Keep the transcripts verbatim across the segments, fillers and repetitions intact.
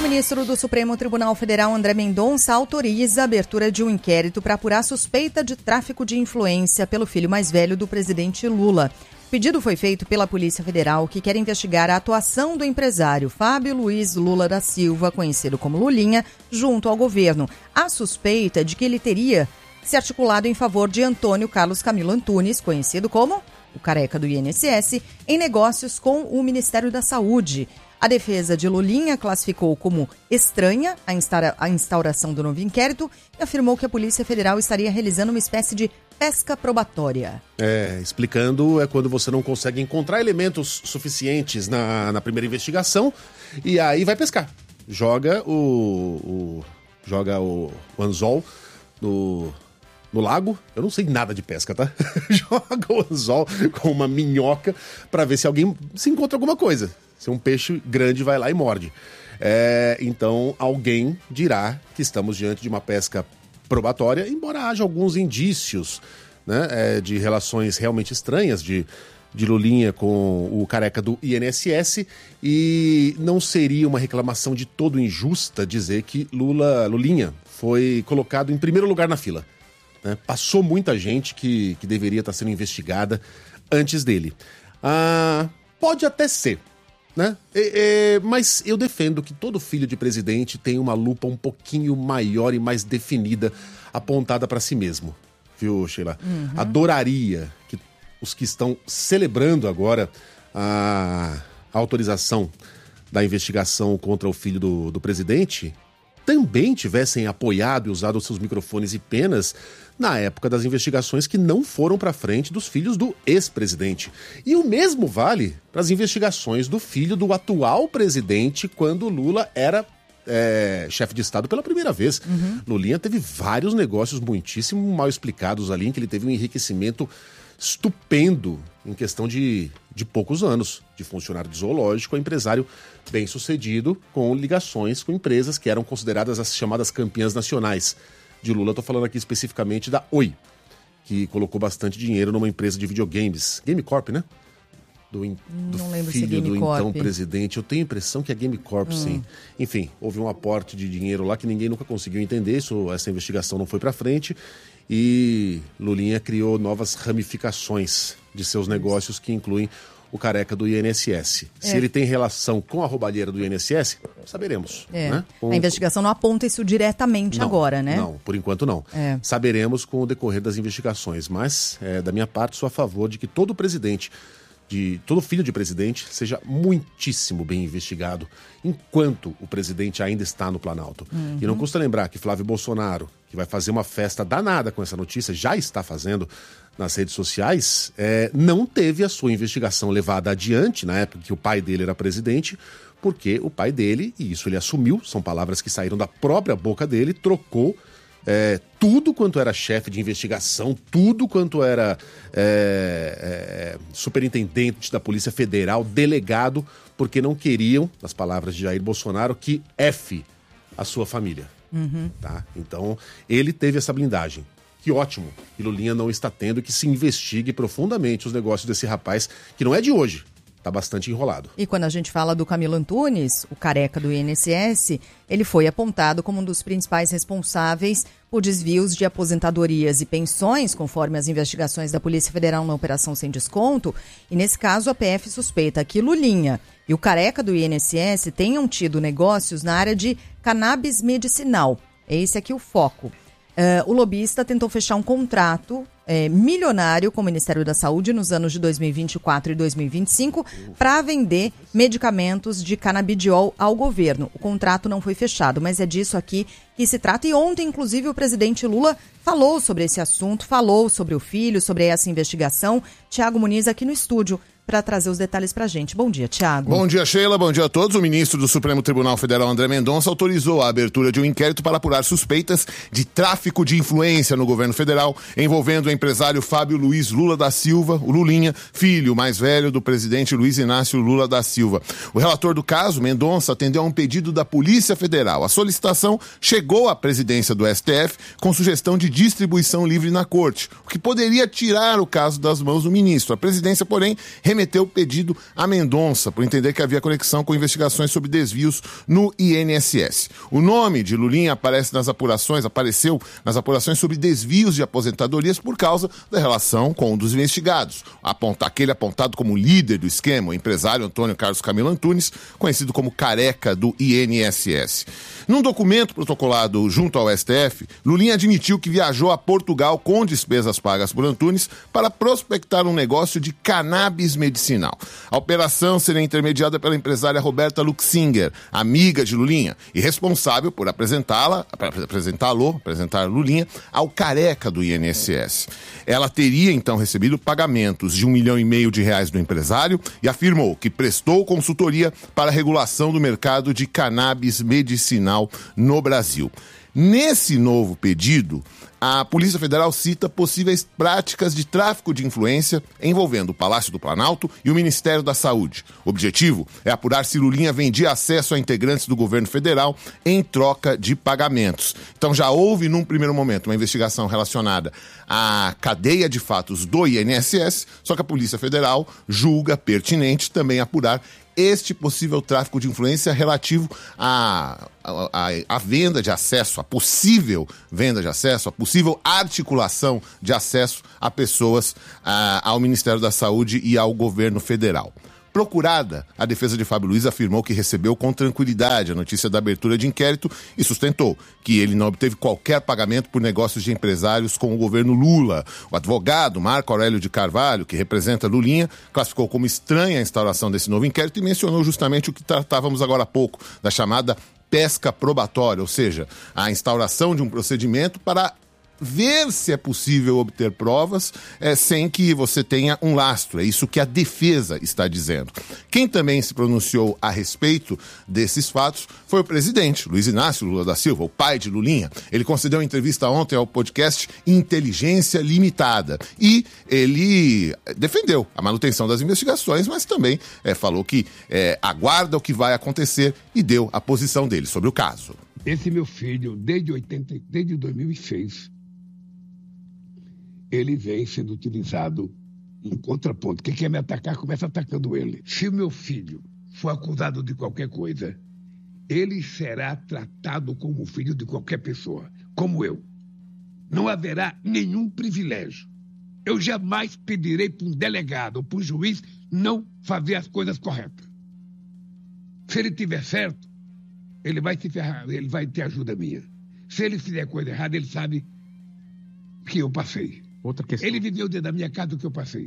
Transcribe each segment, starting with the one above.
ministro do Supremo Tribunal Federal, André Mendonça, autoriza a abertura de um inquérito para apurar suspeita de tráfico de influência pelo filho mais velho do presidente Lula. O pedido foi feito pela Polícia Federal, que quer investigar a atuação do empresário Fábio Luiz Lula da Silva, conhecido como Lulinha, junto ao governo. A suspeita de que ele teria se articulado em favor de Antônio Carlos Camilo Antunes, conhecido como o careca do I N S S, em negócios com o Ministério da Saúde. A defesa de Lulinha classificou como estranha a, instaura, a instauração do novo inquérito e afirmou que a Polícia Federal estaria realizando uma espécie de pesca probatória. É, explicando, é quando você não consegue encontrar elementos suficientes na, na primeira investigação e aí vai pescar. Joga o, o, joga o, o anzol no... no lago, eu não sei nada de pesca, tá? Joga o anzol com uma minhoca pra ver se alguém se encontra alguma coisa. Se um peixe grande vai lá e morde. É, então, alguém dirá que estamos diante de uma pesca probatória, embora haja alguns indícios, né, é, de relações realmente estranhas de, de Lulinha com o careca do I N S S, e não seria uma reclamação de todo injusta dizer que Lula, Lulinha foi colocado em primeiro lugar na fila. Né? Passou muita gente que, que deveria estar sendo investigada antes dele. Ah, pode até ser, né? É, é, mas eu defendo que todo filho de presidente tem uma lupa um pouquinho maior e mais definida, apontada para si mesmo. Viu, Sheila? Uhum. Adoraria que os que estão celebrando agora a, a autorização da investigação contra o filho do, do presidente também tivessem apoiado e usado seus microfones e penas na época das investigações que não foram para frente dos filhos do ex-presidente. E o mesmo vale para as investigações do filho do atual presidente quando Lula era é, chefe de Estado pela primeira vez. Uhum. Lulinha teve vários negócios muitíssimo mal explicados ali, em que ele teve um enriquecimento estupendo em questão de, de poucos anos, de funcionário de zoológico a empresário bem-sucedido com ligações com empresas que eram consideradas as chamadas campeãs nacionais de Lula. Estou falando aqui especificamente da Oi, que colocou bastante dinheiro numa empresa de videogames, Game Corp, né? Do, in, do Não lembro filho se é Game do Corp. Então presidente. Eu tenho a impressão que é Game Corp, hum. sim. Enfim, houve um aporte de dinheiro lá que ninguém nunca conseguiu entender, isso, essa investigação não foi para frente, e Lulinha criou novas ramificações de seus negócios que incluem o careca do I N S S. É. Se ele tem relação com a roubalheira do I N S S, saberemos. É. Né? Com... A investigação não aponta isso diretamente não, agora, né? Não, por enquanto não. É. Saberemos com o decorrer das investigações, mas é, da minha parte sou a favor de que todo presidente, de todo filho de presidente, seja muitíssimo bem investigado enquanto o presidente ainda está no Planalto. Uhum. E não custa lembrar que Flávio Bolsonaro, que vai fazer uma festa danada com essa notícia, já está fazendo nas redes sociais, é, não teve a sua investigação levada adiante na época que o pai dele era presidente, porque o pai dele, e isso ele assumiu, são palavras que saíram da própria boca dele, trocou é, tudo quanto era chefe de investigação, tudo quanto era é, é, superintendente da Polícia Federal, delegado, porque não queriam, nas palavras de Jair Bolsonaro, que F a sua família. Uhum. Tá? Então, ele teve essa blindagem. Que ótimo que Lulinha não está tendo, que se investigue profundamente os negócios desse rapaz, que não é de hoje, está bastante enrolado. E quando a gente fala do Camilo Antunes, o careca do I N S S, ele foi apontado como um dos principais responsáveis por desvios de aposentadorias e pensões, conforme as investigações da Polícia Federal na Operação Sem Desconto. E nesse caso, a P F suspeita que Lulinha e o careca do I N S S tenham tido negócios na área de cannabis medicinal. Esse aqui é o foco. Uh, o lobista tentou fechar um contrato é, milionário com o Ministério da Saúde nos anos de dois mil e vinte e quatro e dois mil e vinte e cinco para vender medicamentos de canabidiol ao governo. O contrato não foi fechado, mas é disso aqui que se trata. E ontem, inclusive, o presidente Lula falou sobre esse assunto, falou sobre o filho, sobre essa investigação. Tiago Muniz aqui no estúdio para trazer os detalhes para a gente. Bom dia, Tiago. Bom dia, Sheila. Bom dia a todos. O ministro do Supremo Tribunal Federal, André Mendonça, autorizou a abertura de um inquérito para apurar suspeitas de tráfico de influência no governo federal, envolvendo o empresário Fábio Luiz Lula da Silva, o Lulinha, filho mais velho do presidente Luiz Inácio Lula da Silva. O relator do caso, Mendonça, atendeu a um pedido da Polícia Federal. A solicitação chegou à presidência do S T F com sugestão de distribuição livre na corte, o que poderia tirar o caso das mãos do ministro. A presidência, porém, remeteu o pedido a Mendonça, por entender que havia conexão com investigações sobre desvios no I N S S. O nome de Lulinha aparece nas apurações, apareceu nas apurações sobre desvios de aposentadorias por causa da relação com um dos investigados. Aponta, aquele apontado como líder do esquema, o empresário Antônio Carlos Camilo Antunes, conhecido como careca do I N S S. Num documento protocolado junto ao S T F, Lulinha admitiu que viajou a Portugal com despesas pagas por Antunes para prospectar um negócio de cannabis medicinal. A operação seria intermediada pela empresária Roberta Luxinger, amiga de Lulinha, e responsável por apresentá-la, apresentá-lo, apresentar Lulinha ao careca do I N S S. Ela teria então recebido pagamentos de um milhão e meio de reais do empresário e afirmou que prestou consultoria para a regulação do mercado de cannabis medicinal no Brasil. Nesse novo pedido, a Polícia Federal cita possíveis práticas de tráfico de influência envolvendo o Palácio do Planalto e o Ministério da Saúde. O objetivo é apurar se Lulinha vendia acesso a integrantes do governo federal em troca de pagamentos. Então já houve, num primeiro momento, uma investigação relacionada à cadeia de fatos do I N S S, só que a Polícia Federal julga pertinente também apurar este possível tráfico de influência relativo à, à, à venda de acesso, à possível venda de acesso, à possível articulação de acesso a pessoas à, ao Ministério da Saúde e ao governo federal. Procurada, a defesa de Fábio Luiz afirmou que recebeu com tranquilidade a notícia da abertura de inquérito e sustentou que ele não obteve qualquer pagamento por negócios de empresários com o governo Lula. O advogado Marco Aurélio de Carvalho, que representa Lulinha, classificou como estranha a instauração desse novo inquérito e mencionou justamente o que tratávamos agora há pouco, da chamada pesca probatória, ou seja, a instauração de um procedimento para ver se é possível obter provas é, sem que você tenha um lastro. É isso que a defesa está dizendo. Quem também se pronunciou a respeito desses fatos foi o presidente, Luiz Inácio Lula da Silva, o pai de Lulinha. Ele concedeu uma entrevista ontem ao podcast Inteligência Limitada e ele defendeu a manutenção das investigações, mas também é, falou que é, aguarda o que vai acontecer e deu a posição dele sobre o caso. Esse meu filho, desde, oitenta, desde dois mil e seis, ele vem sendo utilizado em contraponto. Quem quer me atacar, começa atacando ele. Se o meu filho for acusado de qualquer coisa, ele será tratado como filho de qualquer pessoa, como eu. Não haverá nenhum privilégio. Eu jamais pedirei para um delegado ou para um juiz não fazer as coisas corretas. Se ele tiver certo, ele vai se ferrar, ele vai ter ajuda minha. Se ele fizer coisa errada, ele sabe que eu passei. Outra questão. Ele viveu dentro da minha casa do que eu passei.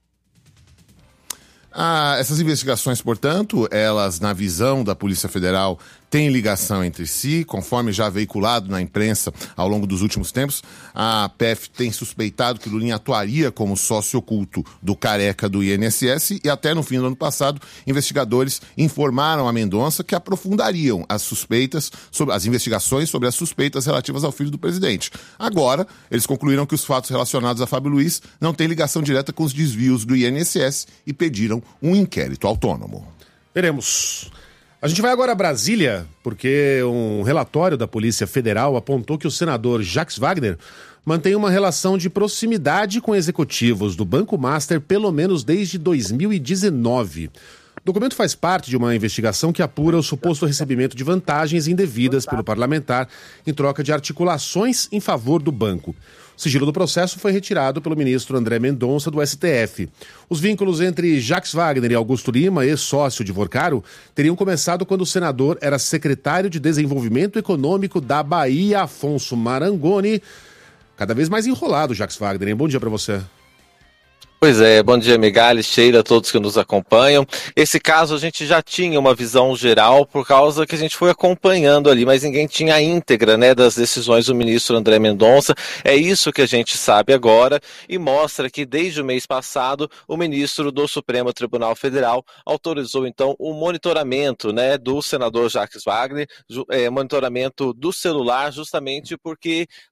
Ah, essas investigações, portanto, elas, na visão da Polícia Federal, têm ligação entre si, conforme já veiculado na imprensa ao longo dos últimos tempos. A P F tem suspeitado que Lulinha atuaria como sócio oculto do careca do I N S S e até no fim do ano passado, investigadores informaram a Mendonça que aprofundariam as suspeitas, sobre as investigações sobre as suspeitas relativas ao filho do presidente. Agora, eles concluíram que os fatos relacionados a Fábio Luiz não têm ligação direta com os desvios do I N S S e pediram um inquérito autônomo. Veremos. A gente vai agora a Brasília, porque um relatório da Polícia Federal apontou que o senador Jacques Wagner mantém uma relação de proximidade com executivos do Banco Master pelo menos desde dois mil e dezenove. O documento faz parte de uma investigação que apura o suposto recebimento de vantagens indevidas pelo parlamentar em troca de articulações em favor do banco. O sigilo do processo foi retirado pelo ministro André Mendonça do S T F. Os vínculos entre Jacques Wagner e Augusto Lima, ex-sócio de Vorcaro, teriam começado quando o senador era secretário de Desenvolvimento Econômico da Bahia, Afonso Marangoni. Cada vez mais enrolado, Jacques Wagner, hein? Bom dia para você. Pois é, bom dia, Megali, Sheila, todos que nos acompanham. Esse caso a gente já tinha uma visão geral por causa que a gente foi acompanhando ali, mas ninguém tinha a íntegra, né, das decisões do ministro André Mendonça. É isso que a gente sabe agora e mostra que desde o mês passado o ministro do Supremo Tribunal Federal autorizou então o monitoramento, né, do senador Jacques Wagner, é, monitoramento do celular, justamente porque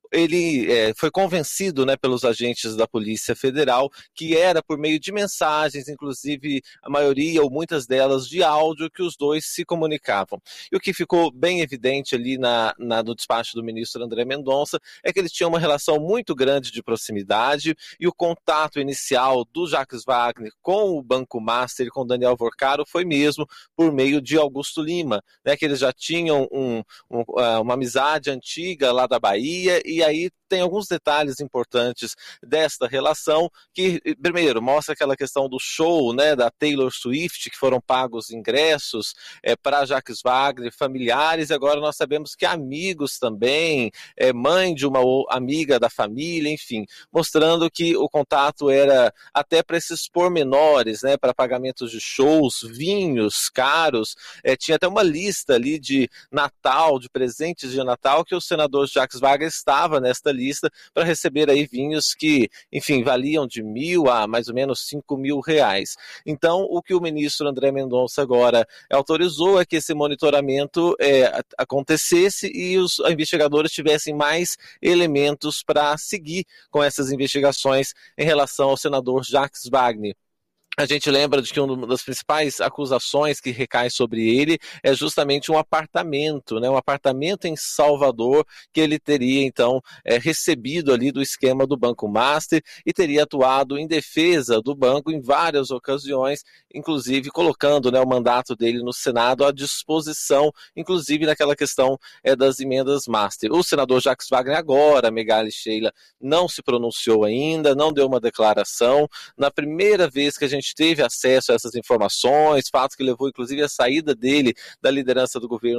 ele é, foi convencido, né, pelos agentes da Polícia Federal que era por meio de mensagens, inclusive a maioria ou muitas delas de áudio, que os dois se comunicavam. E o que ficou bem evidente ali na, na, no despacho do ministro André Mendonça é que eles tinham uma relação muito grande de proximidade, e o contato inicial do Jacques Wagner com o Banco Master e com Daniel Vorcaro foi mesmo por meio de Augusto Lima, né, que eles já tinham um, um, uma amizade antiga lá da Bahia, e aí tem alguns detalhes importantes desta relação que, primeiro, mostra aquela questão do show, né, da Taylor Swift, que foram pagos ingressos é, para Jacques Wagner, familiares, e agora nós sabemos que amigos também, é, mãe de uma amiga da família, enfim, mostrando que o contato era até para esses pormenores, né, para pagamentos de shows, vinhos caros, é, tinha até uma lista ali de Natal, de presentes de Natal, que o senador Jacques Wagner estava nesta lista para receber aí vinhos que, enfim, valiam de mil a mais ou menos cinco mil reais. Então, o que o ministro André Mendonça agora autorizou é que esse monitoramento é, acontecesse e os investigadores tivessem mais elementos para seguir com essas investigações em relação ao senador Jacques Wagner. A gente lembra de que uma das principais acusações que recai sobre ele é justamente um apartamento, né? Um apartamento em Salvador que ele teria, então, é, recebido ali do esquema do Banco Master e teria atuado em defesa do banco em várias ocasiões, inclusive colocando, né, o mandato dele no Senado à disposição, inclusive naquela questão é, das emendas Master. O senador Jacques Wagner agora, Megali Sheila, não se pronunciou ainda, não deu uma declaração. Na primeira vez que a gente teve acesso a essas informações, fato que levou inclusive a saída dele da liderança do governo